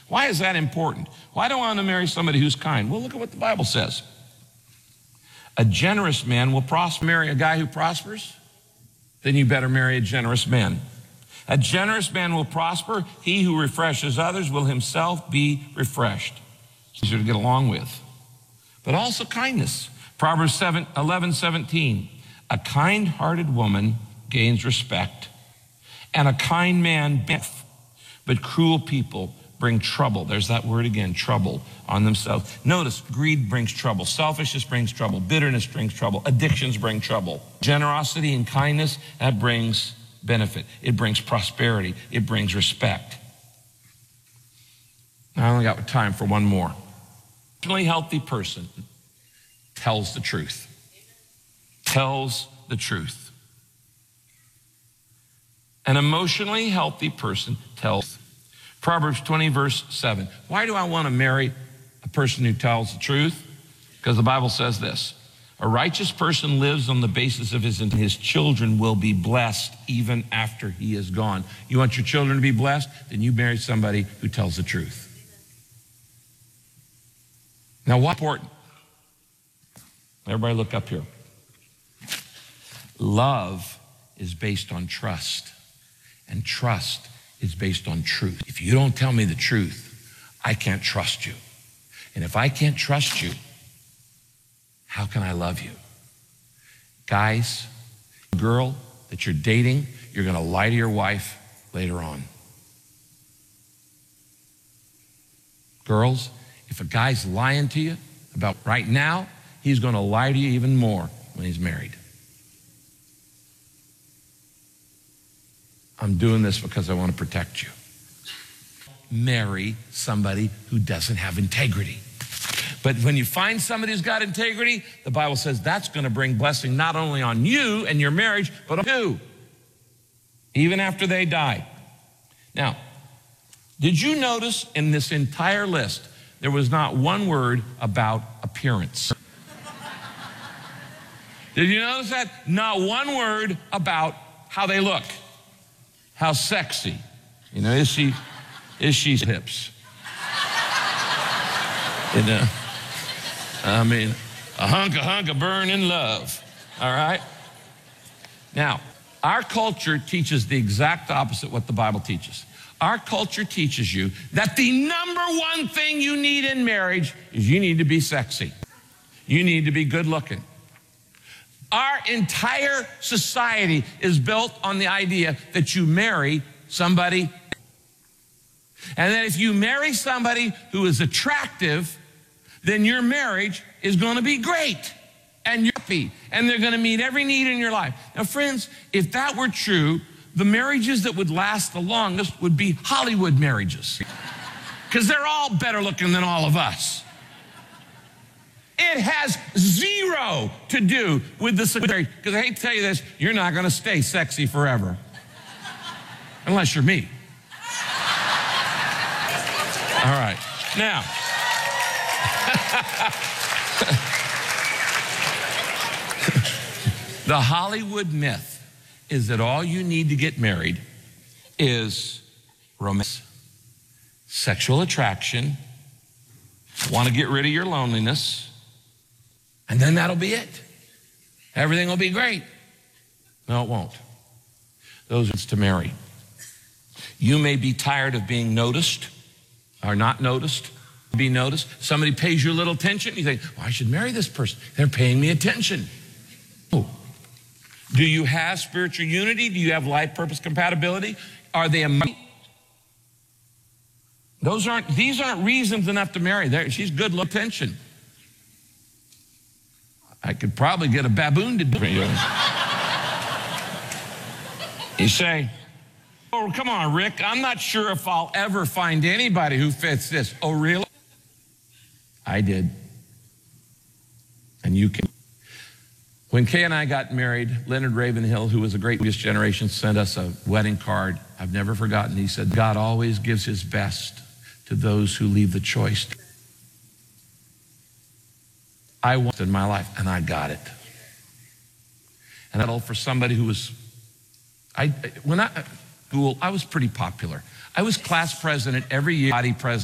Why is that important? Why do I want to marry somebody who's kind? Well, look at what the Bible says. A generous man will prosper. Marry a guy who prospers? Then you better marry a generous man. A generous man will prosper. He who refreshes others will himself be refreshed. It's easier to get along with. But also kindness. Proverbs 11:17. A kind-hearted woman gains respect, and a kind man death. But cruel people bring trouble. There's that word again, trouble, on themselves. Notice, greed brings trouble. Selfishness brings trouble. Bitterness brings trouble. Addictions bring trouble. Generosity and kindness, that brings benefit. It brings prosperity. It brings respect. I only got time for one more. A emotionally healthy person tells the truth. Tells the truth. An emotionally healthy person tells. Proverbs 20, verse 7. Why do I want to marry a person who tells the truth? Because the Bible says this. A righteous person lives on the basis of his children will be blessed even after he is gone. You want your children to be blessed? Then you marry somebody who tells the truth. Now, what's important? Everybody look up here. Love is based on trust, and trust is based on truth. If you don't tell me the truth, I can't trust you. And if I can't trust you, how can I love you? Guys, girl that you're dating, you're going to lie to your wife later on. Girls, if a guy's lying to you about right now, he's going to lie to you even more when he's married. I'm doing this because I want to protect you. Marry somebody who doesn't have integrity. But when you find somebody who's got integrity, the Bible says that's going to bring blessing not only on you and your marriage, but on you, even after they die. Now, did you notice in this entire list, there was not one word about appearance? Did you notice that? Not one word about how they look, how sexy. You know, is she hips? You know, I mean, a hunk of burning love, all right? Now, our culture teaches the exact opposite what the Bible teaches. Our culture teaches you that the number one thing you need in marriage is you need to be sexy. You need to be good looking. Our entire society is built on the idea that you marry somebody, and that if you marry somebody who is attractive, then your marriage is going to be great, and you're happy, and they're going to meet every need in your life. Now, friends, if that were true, the marriages that would last the longest would be Hollywood marriages, because they're all better looking than all of us. It has zero to do with the marriage, because I hate to tell you this, you're not going to stay sexy forever, unless you're me. All right, now, the Hollywood myth is that all you need to get married is romance, sexual attraction, want to get rid of your loneliness, and then that'll be it. Everything will be great. No, it won't. Those are to marry. You may be tired of being noticed or not noticed, be noticed. Somebody pays you a little attention. You think, well, I should marry this person. They're paying me attention. Oh. Do you have spiritual unity? Do you have life purpose compatibility? Are they these aren't reasons enough to marry. She's good attention. I could probably get a baboon to do it. You say, oh, come on, Rick, I'm not sure if I'll ever find anybody who fits this. Oh, really? I did. And you can. When Kay and I got married, Leonard Ravenhill, who was a great previous generation, sent us a wedding card. I've never forgotten. He said, God always gives his best to those who leave the choice. I wanted in my life, and I got it. And I for somebody who was, I was pretty popular. I was class president every year, body president.